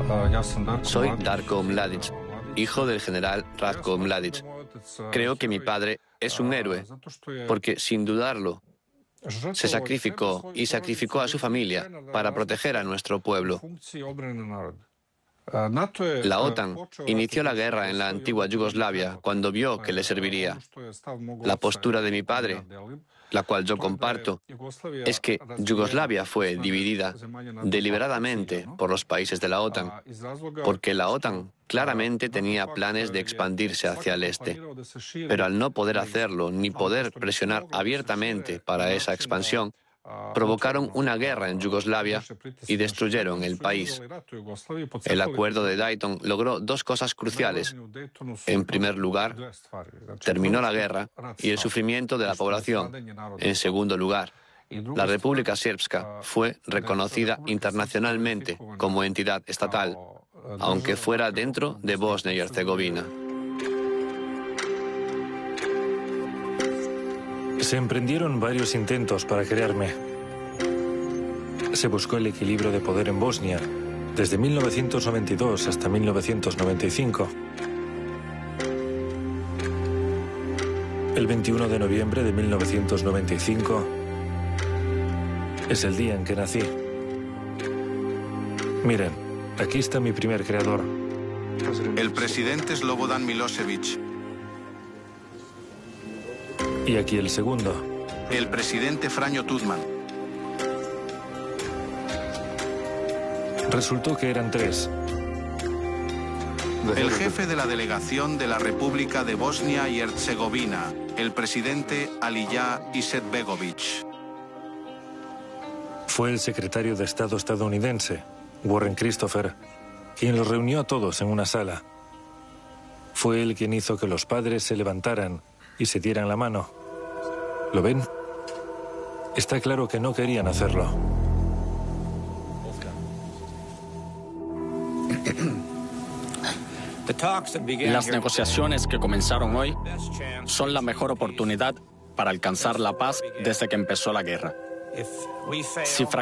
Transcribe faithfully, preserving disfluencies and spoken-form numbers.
Soy Darko Mladic, hijo del general Ratko Mladic. Creo que mi padre es un héroe, porque sin dudarlo se sacrificó y sacrificó a su familia para proteger a nuestro pueblo. La OTAN inició la guerra en la antigua Yugoslavia cuando vio que le serviría. La postura de mi padre, la cual yo comparto, es que Yugoslavia fue dividida deliberadamente por los países de la OTAN, porque la OTAN claramente tenía planes de expandirse hacia el este, pero al no poder hacerlo ni poder presionar abiertamente para esa expansión, provocaron una guerra en Yugoslavia y destruyeron el país. El acuerdo de Dayton logró dos cosas cruciales. En primer lugar, terminó la guerra y el sufrimiento de la población. En segundo lugar, la República Srpska fue reconocida internacionalmente como entidad estatal, aunque fuera dentro de Bosnia y Herzegovina. Se emprendieron varios intentos para crearme. Se buscó el equilibrio de poder en Bosnia, desde mil novecientos noventa y dos hasta mil novecientos noventa y cinco. El veintiuno de noviembre de mil novecientos noventa y cinco es el día en que nací. Miren, aquí está mi primer creador. El presidente Slobodan Milošević. Y aquí el segundo. El presidente Franjo Tuđman. Resultó que eran tres. El jefe de la delegación de la República de Bosnia y Herzegovina, el presidente Alija Izetbegović. Fue el secretario de Estado estadounidense, Warren Christopher, quien los reunió a todos en una sala. Fue él quien hizo que los padres se levantaran y se dieran la mano. ¿Lo ven? Está claro que no querían hacerlo. Las negociaciones que comenzaron hoy son la mejor oportunidad para alcanzar la paz desde que empezó la guerra. Si